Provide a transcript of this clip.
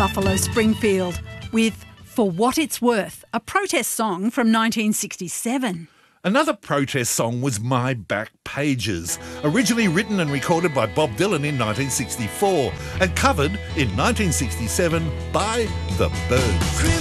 Buffalo Springfield with For What It's Worth, a protest song from 1967. Another protest song was My Back Pages, originally written and recorded by Bob Dylan in 1964 and covered in 1967 by The Byrds.